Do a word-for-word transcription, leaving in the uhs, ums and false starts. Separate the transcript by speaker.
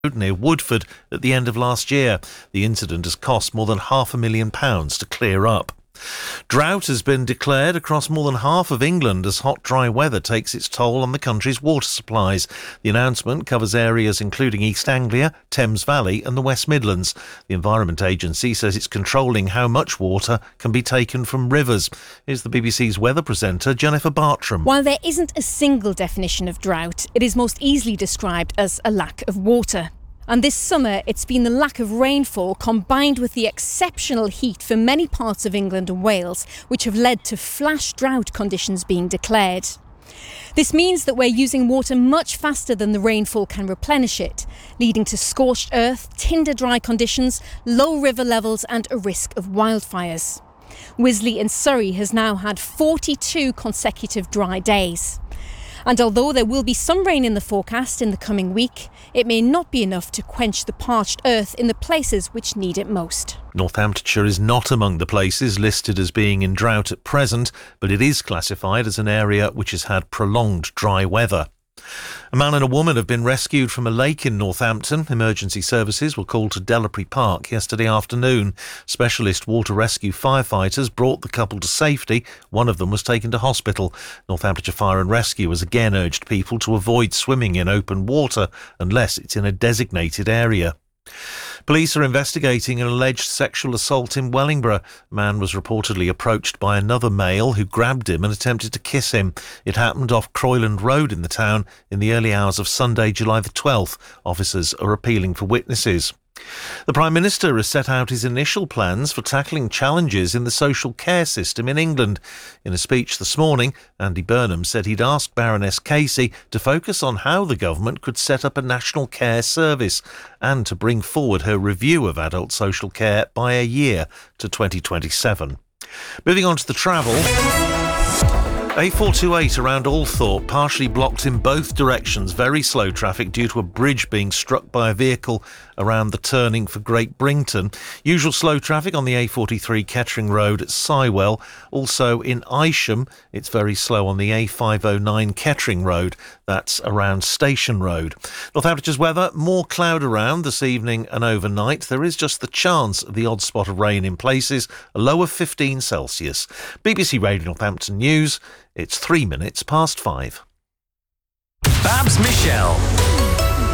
Speaker 1: near Woodford at the end of last year. The incident has cost more than half a million pounds to clear up. Drought has been declared across more than half of England as hot, dry weather takes its toll on the country's water supplies. The announcement covers areas including East Anglia, Thames Valley and the West Midlands. The Environment Agency says it's controlling how much water can be taken from rivers. Here's the B B C's weather presenter, Jennifer Bartram.
Speaker 2: While there isn't a single definition of drought, it is most easily described as a lack of water. And this summer, it's been the lack of rainfall combined with the exceptional heat for many parts of England and Wales, which have led to flash drought conditions being declared. This means that we're using water much faster than the rainfall can replenish it, leading to scorched earth, tinder dry conditions, low river levels and a risk of wildfires. Wisley in Surrey has now had forty-two consecutive dry days. And although there will be some rain in the forecast in the coming week, it may not be enough to quench the parched earth in the places which need it most.
Speaker 1: Northamptonshire is not among the places listed as being in drought at present, but it is classified as an area which has had prolonged dry weather. A man and a woman have been rescued from a lake in Northampton. Emergency services were called to Delapre Park yesterday afternoon. Specialist water rescue firefighters brought the couple to safety. One of them was taken to hospital. Northamptonshire Fire and Rescue has again urged people to avoid swimming in open water unless it's in a designated area. Police are investigating an alleged sexual assault in Wellingborough. A man was reportedly approached by another male who grabbed him and attempted to kiss him. It happened off Croyland Road in the town in the early hours of Sunday, July the twelfth. Officers are appealing for witnesses. The Prime Minister has set out his initial plans for tackling challenges in the social care system in England. In a speech this morning, Andy Burnham said he'd asked Baroness Casey to focus on how the government could set up a national care service and to bring forward her review of adult social care by a year to twenty twenty-seven. Moving on to the travel. A four twenty-eight around Althorpe partially blocked in both directions. Very slow traffic due to a bridge being struck by a vehicle around the turning for Great Brington. Usual slow traffic on the A forty-three Kettering Road at Sywell. Also in Isham, it's very slow on the A five oh nine Kettering Road. That's around Station Road. Northamptonshire's weather, more cloud around this evening and overnight. There is just the chance of the odd spot of rain in places, a low of fifteen Celsius. B B C Radio Northampton News. It's three minutes past five.
Speaker 3: Babs Michelle.